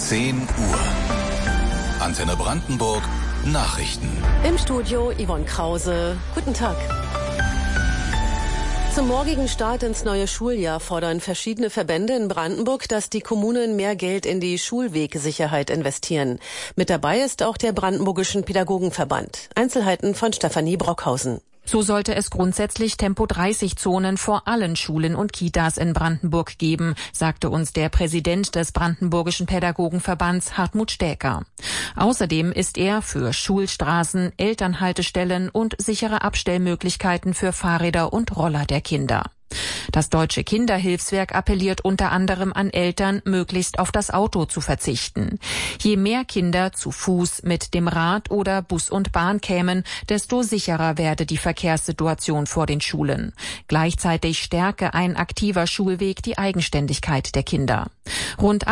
10 Uhr. Antenne Brandenburg, Nachrichten. Im Studio Yvonne Krause. Guten Tag. Zum morgigen Start ins neue Schuljahr fordern verschiedene Verbände in Brandenburg, dass die Kommunen mehr Geld in die Schulwegsicherheit investieren. Mit dabei ist auch der Brandenburgischen Pädagogenverband. Einzelheiten von Stefanie Brockhausen. So sollte es grundsätzlich Tempo-30-Zonen vor allen Schulen und Kitas in Brandenburg geben, sagte uns der Präsident des Brandenburgischen Pädagogenverbands Hartmut Stäker. Außerdem ist er für Schulstraßen, Elternhaltestellen und sichere Abstellmöglichkeiten für Fahrräder und Roller der Kinder. Das Deutsche Kinderhilfswerk appelliert unter anderem an Eltern, möglichst auf das Auto zu verzichten. Je mehr Kinder zu Fuß, mit dem Rad oder Bus und Bahn kämen, desto sicherer werde die Verkehrssituation vor den Schulen. Gleichzeitig stärke ein aktiver Schulweg die Eigenständigkeit der Kinder. Rund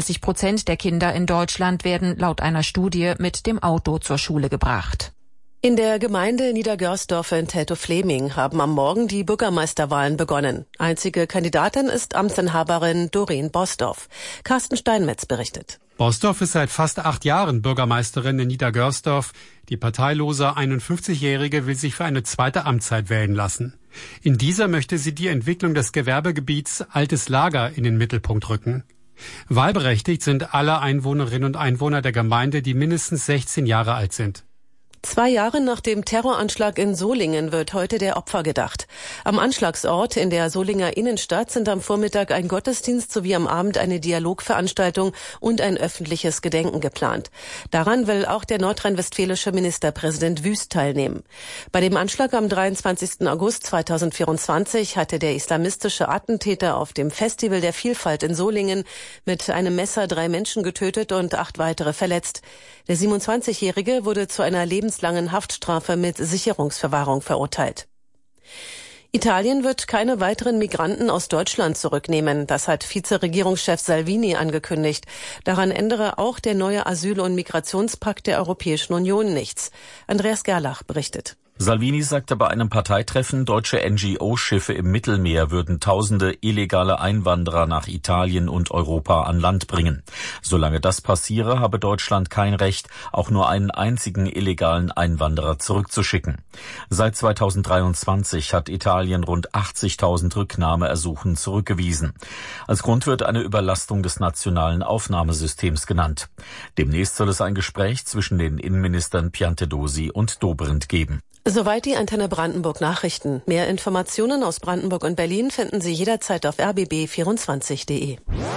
38% der Kinder in Deutschland werden laut einer Studie mit dem Auto zur Schule gebracht. In der Gemeinde Niedergörsdorf in Teltow-Fleming haben am Morgen die Bürgermeisterwahlen begonnen. Einzige Kandidatin ist Amtsinhaberin Doreen Bosdorf. Carsten Steinmetz berichtet. Bosdorf ist seit fast 8 Jahren Bürgermeisterin in Niedergörsdorf. Die parteilose 51-Jährige will sich für eine zweite Amtszeit wählen lassen. In dieser möchte sie die Entwicklung des Gewerbegebiets Altes Lager in den Mittelpunkt rücken. Wahlberechtigt sind alle Einwohnerinnen und Einwohner der Gemeinde, die mindestens 16 Jahre alt sind. 2 Jahre nach dem Terroranschlag in Solingen wird heute der Opfer gedacht. Am Anschlagsort in der Solinger Innenstadt sind am Vormittag ein Gottesdienst sowie am Abend eine Dialogveranstaltung und ein öffentliches Gedenken geplant. Daran will auch der nordrhein-westfälische Ministerpräsident Wüst teilnehmen. Bei dem Anschlag am 23. August 2024 hatte der islamistische Attentäter auf dem Festival der Vielfalt in Solingen mit einem Messer 3 Menschen getötet und 8 weitere verletzt. Der 27-Jährige wurde zu einer lebenslangen Haftstrafe mit Sicherungsverwahrung verurteilt. Italien wird keine weiteren Migranten aus Deutschland zurücknehmen. Das hat Vizeregierungschef Salvini angekündigt. Daran ändere auch der neue Asyl- und Migrationspakt der Europäischen Union nichts. Andreas Gerlach berichtet. Salvini sagte bei einem Parteitreffen, deutsche NGO-Schiffe im Mittelmeer würden Tausende illegale Einwanderer nach Italien und Europa an Land bringen. Solange das passiere, habe Deutschland kein Recht, auch nur einen einzigen illegalen Einwanderer zurückzuschicken. Seit 2023 hat Italien rund 80.000 Rücknahmeersuchen zurückgewiesen. Als Grund wird eine Überlastung des nationalen Aufnahmesystems genannt. Demnächst soll es ein Gespräch zwischen den Innenministern Piantedosi und Dobrindt geben. Soweit die Antenne Brandenburg Nachrichten. Mehr Informationen aus Brandenburg und Berlin finden Sie jederzeit auf rbb24.de.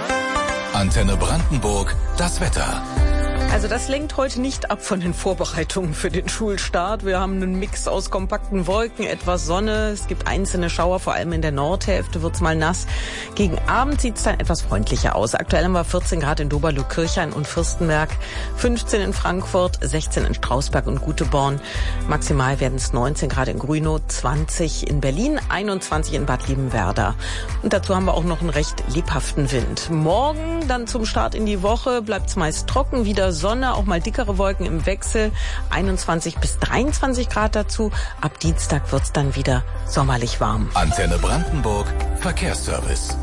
Antenne Brandenburg, das Wetter. Also das lenkt heute nicht ab von den Vorbereitungen für den Schulstart. Wir haben einen Mix aus kompakten Wolken, etwas Sonne. Es gibt einzelne Schauer, vor allem in der Nordhälfte wird's mal nass. Gegen Abend sieht's dann etwas freundlicher aus. Aktuell haben wir 14 Grad in Doberlo-Kirchhain und Fürstenberg, 15 in Frankfurt, 16 in Strausberg und Guteborn. Maximal werden es 19 Grad in Grünow, 20 in Berlin, 21 in Bad Liebenwerda. Und dazu haben wir auch noch einen recht lebhaften Wind. Morgen dann zum Start in die Woche bleibt's meist trocken, wieder Sonne, auch mal dickere Wolken im Wechsel, 21 bis 23 Grad dazu. Ab Dienstag wird's dann wieder sommerlich warm. Antenne Brandenburg, Verkehrsservice.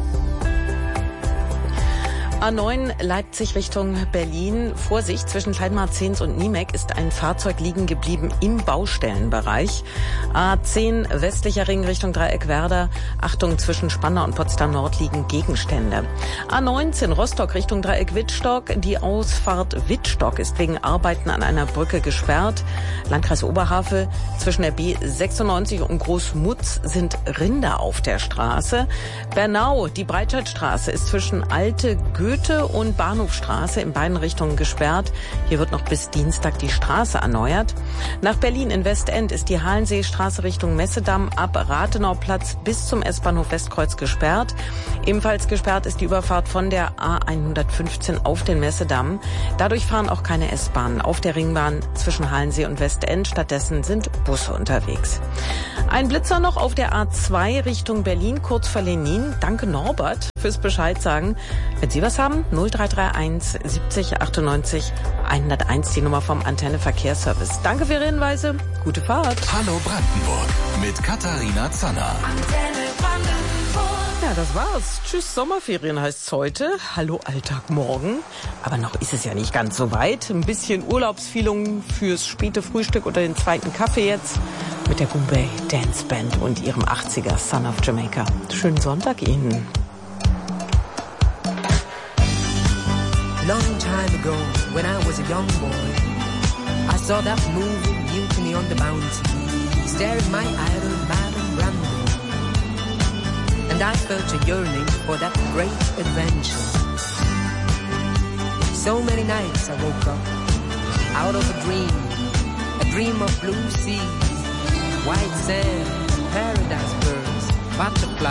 A9 Leipzig Richtung Berlin. Vorsicht, zwischen Kleinmarzens und Niemek ist ein Fahrzeug liegen geblieben im Baustellenbereich. A10 westlicher Ring Richtung Dreieckwerder. Achtung, zwischen Spandau und Potsdam Nord liegen Gegenstände. A19 Rostock Richtung Dreieck Wittstock. Die Ausfahrt Wittstock ist wegen Arbeiten an einer Brücke gesperrt. Landkreis Oberhavel, zwischen der B96 und Großmutz sind Rinder auf der Straße. Bernau, die Breitscheidstraße ist zwischen Alte Goethe und Bahnhofstraße in beiden Richtungen gesperrt. Hier wird noch bis Dienstag die Straße erneuert. Nach Berlin in Westend ist die Halenseestraße Richtung Messedamm ab Rathenauplatz bis zum S-Bahnhof Westkreuz gesperrt. Ebenfalls gesperrt ist die Überfahrt von der A115 auf den Messedamm. Dadurch fahren auch keine S-Bahnen auf der Ringbahn zwischen Halensee und Westend. Stattdessen sind Busse unterwegs. Ein Blitzer noch auf der A2 Richtung Berlin, kurz vor Lenin. Danke Norbert fürs Bescheid sagen. Wenn Sie was haben, 0331 70 98 101, die Nummer vom Antenne Verkehrsservice. Danke für Ihre Hinweise. Gute Fahrt. Hallo Brandenburg mit Katharina Zanner. Ja, Ja, das war's. Tschüss, Sommerferien heißt's heute. Hallo Alltag morgen. Aber noch ist es ja nicht ganz so weit. Ein bisschen Urlaubsfeeling fürs späte Frühstück oder den zweiten Kaffee jetzt mit der Goombay Dance Band und ihrem 80er Son of Jamaica. Schönen Sonntag Ihnen. Long time ago, when I was a young boy, I saw that movie, Mutiny on the Bounty, staring my idol, Marlon Brando. And I felt a yearning for that great adventure. So many nights I woke up out of a dream of blue seas, white sand, paradise birds, butterflies.